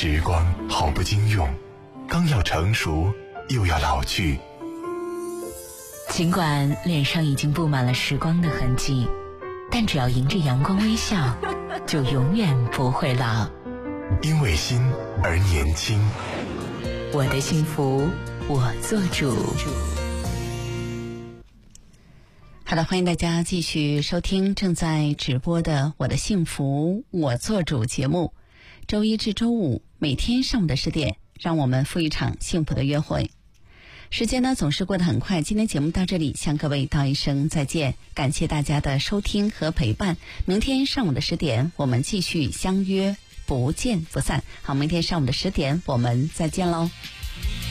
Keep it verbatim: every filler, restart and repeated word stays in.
时光好不经用，刚要成熟又要老去。 尽管脸上已经布满了时光的痕迹，但只要迎着阳光微笑，就永远不会老。 因为心而年轻， 我的幸福我做主。 好的，欢迎大家继续收听正在直播的我的幸福我做主节目。周一至周五每天上午的十点，让我们赴一场幸福的约会。时间呢总是过得很快，今天节目到这里向各位道一声再见，感谢大家的收听和陪伴。明天上午的十点我们继续相约，不见不散。好，明天上午的十点我们再见喽。